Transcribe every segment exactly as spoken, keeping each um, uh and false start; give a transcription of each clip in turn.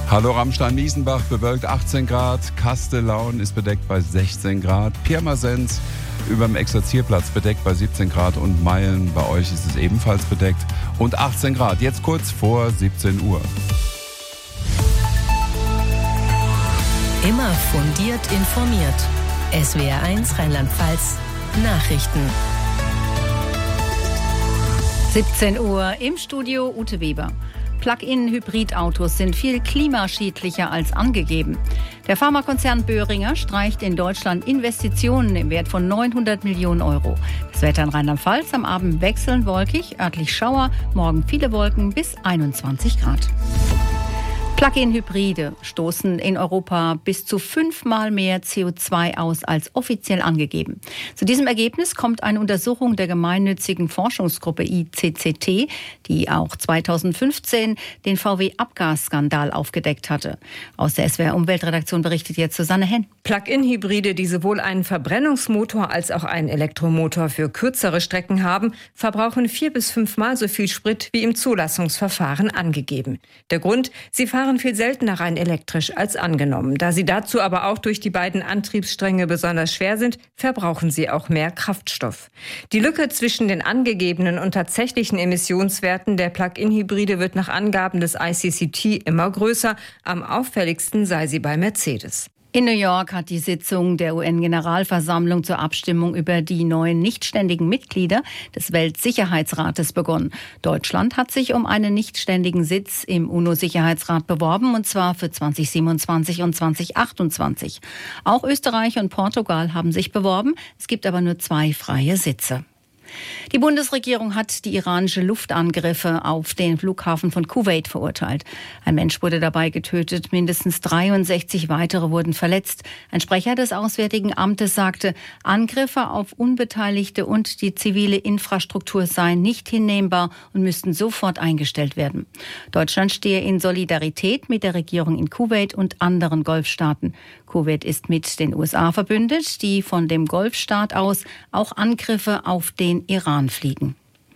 Hallo Ramstein-Miesenbach, bewölkt achtzehn Grad, Kastellaun ist bedeckt bei sechzehn Grad, Pirmasens über dem Exerzierplatz bedeckt bei siebzehn Grad und Meilen, bei euch ist es ebenfalls bedeckt und achtzehn Grad, jetzt kurz vor siebzehn Uhr. Immer fundiert informiert. S W R eins Rheinland-Pfalz Nachrichten. siebzehn Uhr im Studio Ute Weber. Plug-in-Hybridautos sind viel klimaschädlicher als angegeben. Der Pharmakonzern Boehringer streicht in Deutschland Investitionen im Wert von neunhundert Millionen Euro. Das Wetter in Rheinland-Pfalz am Abend wechselnd wolkig, örtlich Schauer, morgen viele Wolken bis einundzwanzig Grad. Plug-in-Hybride stoßen in Europa bis zu fünfmal mehr C O zwei aus als offiziell angegeben. Zu diesem Ergebnis kommt eine Untersuchung der gemeinnützigen Forschungsgruppe I C C T, die auch zweitausendfünfzehn den V W-Abgasskandal aufgedeckt hatte. Aus der S W R-Umweltredaktion berichtet jetzt Susanne Henn. Plug-in-Hybride, die sowohl einen Verbrennungsmotor als auch einen Elektromotor für kürzere Strecken haben, verbrauchen vier bis fünfmal so viel Sprit wie im Zulassungsverfahren angegeben. Der Grund: Sie fahren viel seltener rein elektrisch als angenommen. Da sie dazu aber auch durch die beiden Antriebsstränge besonders schwer sind, verbrauchen sie auch mehr Kraftstoff. Die Lücke zwischen den angegebenen und tatsächlichen Emissionswerten der Plug-in-Hybride wird nach Angaben des I C C T immer größer. Am auffälligsten sei sie bei Mercedes. In New York hat die Sitzung der U N-Generalversammlung zur Abstimmung über die neuen nichtständigen Mitglieder des Weltsicherheitsrates begonnen. Deutschland hat sich um einen nichtständigen Sitz im UNO-Sicherheitsrat beworben, und zwar für zweitausendsiebenundzwanzig und zweitausendachtundzwanzig. Auch Österreich und Portugal haben sich beworben. Es gibt aber nur zwei freie Sitze. Die Bundesregierung hat die iranische Luftangriffe auf den Flughafen von Kuwait verurteilt. Ein Mensch wurde dabei getötet, mindestens dreiundsechzig weitere wurden verletzt. Ein Sprecher des Auswärtigen Amtes sagte, Angriffe auf Unbeteiligte und die zivile Infrastruktur seien nicht hinnehmbar und müssten sofort eingestellt werden. Deutschland stehe in Solidarität mit der Regierung in Kuwait und anderen Golfstaaten. Kuwait ist mit den U S A verbündet, die von dem Golfstaat aus auch Angriffe auf den Iran fliegen.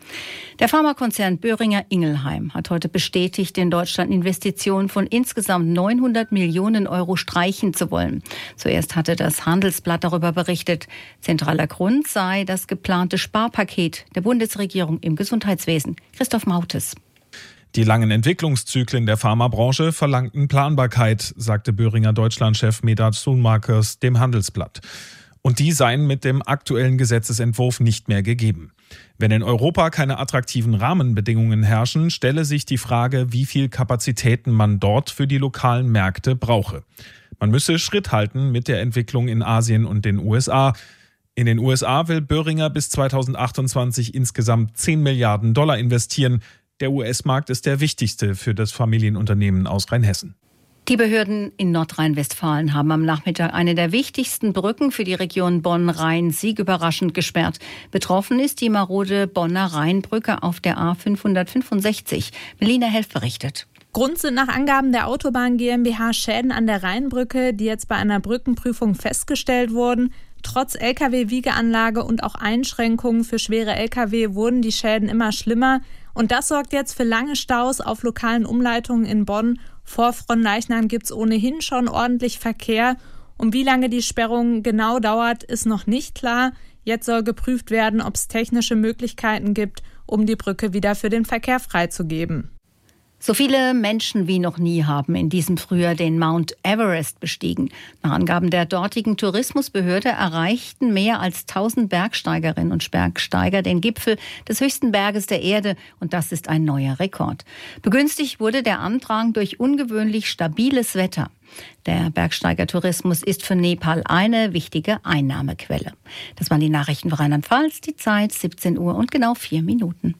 Der Pharmakonzern Boehringer Ingelheim hat heute bestätigt, in Deutschland Investitionen von insgesamt neunhundert Millionen Euro streichen zu wollen. Zuerst hatte das Handelsblatt darüber berichtet. Zentraler Grund sei das geplante Sparpaket der Bundesregierung im Gesundheitswesen. Christoph Mautes. Die langen Entwicklungszyklen der Pharmabranche verlangten Planbarkeit, sagte Boehringer Deutschlandchef Medard Schoenmakers dem Handelsblatt. Und die seien mit dem aktuellen Gesetzesentwurf nicht mehr gegeben. Wenn in Europa keine attraktiven Rahmenbedingungen herrschen, stelle sich die Frage, wie viel Kapazitäten man dort für die lokalen Märkte brauche. Man müsse Schritt halten mit der Entwicklung in Asien und den U S A. In den U S A will Boehringer bis zweitausendachtundzwanzig insgesamt zehn Milliarden Dollar investieren. Der U S-Markt ist der wichtigste für das Familienunternehmen aus Rheinhessen. Die Behörden in Nordrhein-Westfalen haben am Nachmittag eine der wichtigsten Brücken für die Region Bonn-Rhein-Sieg überraschend gesperrt. Betroffen ist die marode Bonner Rheinbrücke auf der A fünfhundertfünfundsechzig. Melina Helf berichtet. Grund sind nach Angaben der Autobahn GmbH Schäden an der Rheinbrücke, die jetzt bei einer Brückenprüfung festgestellt wurden. Trotz L K W-Wiegeanlage und auch Einschränkungen für schwere L K W wurden die Schäden immer schlimmer. Und das sorgt jetzt für lange Staus auf lokalen Umleitungen in Bonn. Vor Frohnleichnam gibt es ohnehin schon ordentlich Verkehr. Und wie lange die Sperrung genau dauert, ist noch nicht klar. Jetzt soll geprüft werden, ob es technische Möglichkeiten gibt, um die Brücke wieder für den Verkehr freizugeben. So viele Menschen wie noch nie haben in diesem Frühjahr den Mount Everest bestiegen. Nach Angaben der dortigen Tourismusbehörde erreichten mehr als tausend Bergsteigerinnen und Bergsteiger den Gipfel des höchsten Berges der Erde. Und das ist ein neuer Rekord. Begünstigt wurde der Andrang durch ungewöhnlich stabiles Wetter. Der Bergsteigertourismus ist für Nepal eine wichtige Einnahmequelle. Das waren die Nachrichten für Rheinland-Pfalz. Die Zeit siebzehn Uhr und genau vier Minuten.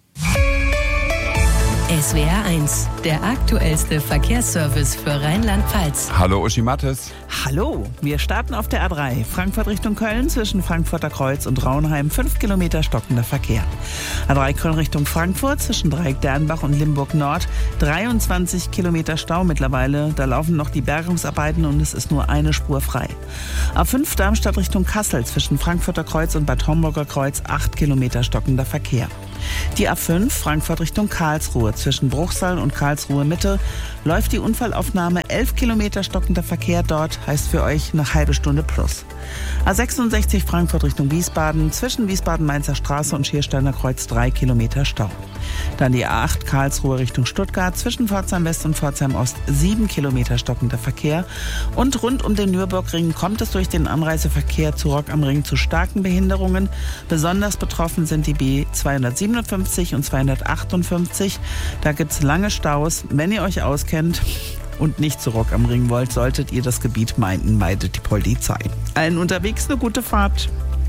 S W R eins, der aktuellste Verkehrsservice für Rheinland-Pfalz. Hallo Uschi Mattes. Hallo, wir starten auf der A drei. Frankfurt Richtung Köln zwischen Frankfurter Kreuz und Raunheim. fünf Kilometer stockender Verkehr. A drei Köln Richtung Frankfurt zwischen Dreieck Dernbach und Limburg Nord. dreiundzwanzig Kilometer Stau mittlerweile. Da laufen noch die Bergungsarbeiten und es ist nur eine Spur frei. A fünf Darmstadt Richtung Kassel zwischen Frankfurter Kreuz und Bad Homburger Kreuz. acht Kilometer stockender Verkehr. Die A fünf Frankfurt Richtung Karlsruhe. Zwischen Bruchsal und Karlsruhe Mitte läuft die Unfallaufnahme. elf Kilometer stockender Verkehr dort, heißt für euch eine halbe Stunde plus. A sechsundsechzig Frankfurt Richtung Wiesbaden. Zwischen Wiesbaden-Mainzer Straße und Schiersteiner Kreuz drei Kilometer Stau. Dann die A acht Karlsruhe Richtung Stuttgart. Zwischen Pforzheim West und Pforzheim Ost sieben Kilometer stockender Verkehr. Und rund um den Nürburgring kommt es durch den Anreiseverkehr zu Rock am Ring zu starken Behinderungen. Besonders betroffen sind die B zweihundertsiebenundfünfzig und zweihundertachtundfünfzig. Da gibt es lange Staus. Wenn ihr euch auskennt und nicht zu Rock am Ring wollt, solltet ihr das Gebiet meiden, meidet die Polizei. Allen unterwegs eine gute Fahrt.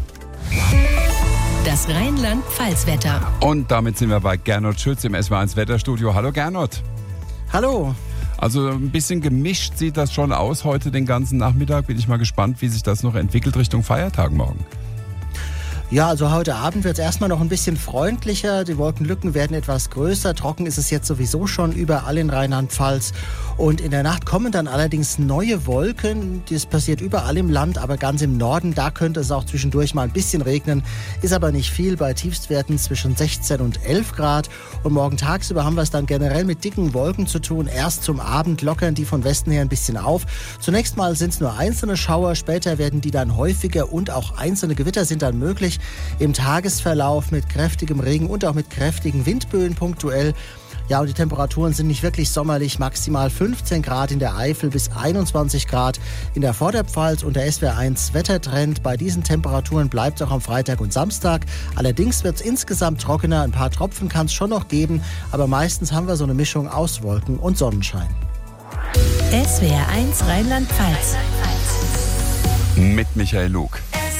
Das Rheinland-Pfalz-Wetter. Und damit sind wir bei Gernot Schütz im S W R eins Wetterstudio. Hallo Gernot. Hallo. Also ein bisschen gemischt sieht das schon aus heute den ganzen Nachmittag. Bin ich mal gespannt, wie sich das noch entwickelt Richtung Feiertag morgen. Ja, also heute Abend wird es erstmal noch ein bisschen freundlicher. Die Wolkenlücken werden etwas größer. Trocken ist es jetzt sowieso schon überall in Rheinland-Pfalz. Und in der Nacht kommen dann allerdings neue Wolken. Das passiert überall im Land, aber ganz im Norden, da könnte es auch zwischendurch mal ein bisschen regnen. Ist aber nicht viel, bei Tiefstwerten zwischen sechzehn und elf Grad. Und morgen tagsüber haben wir es dann generell mit dicken Wolken zu tun. Erst zum Abend lockern die von Westen her ein bisschen auf. Zunächst mal sind es nur einzelne Schauer, später werden die dann häufiger und auch einzelne Gewitter sind dann möglich. Im Tagesverlauf mit kräftigem Regen und auch mit kräftigen Windböen punktuell. Ja, und die Temperaturen sind nicht wirklich sommerlich. Maximal fünfzehn Grad in der Eifel bis einundzwanzig Grad in der Vorderpfalz. Und der S W R eins Wettertrend bei diesen Temperaturen bleibt auch am Freitag und Samstag. Allerdings wird es insgesamt trockener. Ein paar Tropfen kann es schon noch geben. Aber meistens haben wir so eine Mischung aus Wolken und Sonnenschein. S W R eins Rheinland-Pfalz. Mit Michael Lug.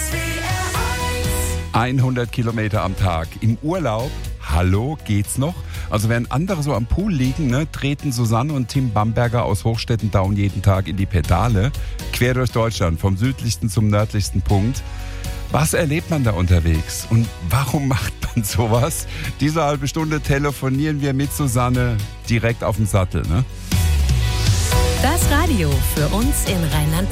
hundert Kilometer am Tag. Im Urlaub, hallo, geht's noch? Also während andere so am Pool liegen, ne, treten Susanne und Tim Bamberger aus Hochstetten-Daun jeden Tag in die Pedale. Quer durch Deutschland, vom südlichsten zum nördlichsten Punkt. Was erlebt man da unterwegs? Und warum macht man sowas? Diese halbe Stunde telefonieren wir mit Susanne direkt auf dem Sattel, ne? Das Radio für uns in Rheinland-Pfalz.